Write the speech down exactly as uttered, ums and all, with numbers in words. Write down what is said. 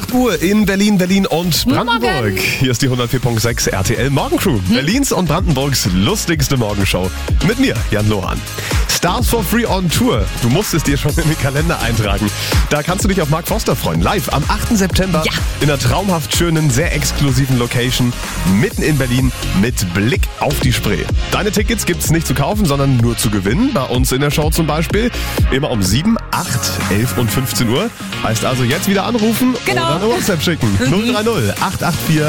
acht Uhr in Berlin, Berlin und Brandenburg. Morgen. Hier ist die hundertvier Komma sechs R T L Morgencrew. Hm? Berlins und Brandenburgs lustigste Morgenshow. Mit mir, Jan Lohan. Stars for Free on Tour. Du musst es dir schon in den Kalender eintragen. Da kannst du dich auf Mark Forster freuen. Live am achten September ja. in einer traumhaft schönen, sehr exklusiven Location mitten in Berlin mit Blick auf die Spree. Deine Tickets gibt's nicht zu kaufen, sondern nur zu gewinnen. Bei uns in der Show zum Beispiel. Immer um sieben, acht, elf und fünfzehn Uhr. Heißt also jetzt wieder anrufen genau. oder eine WhatsApp schicken. null drei null acht acht vier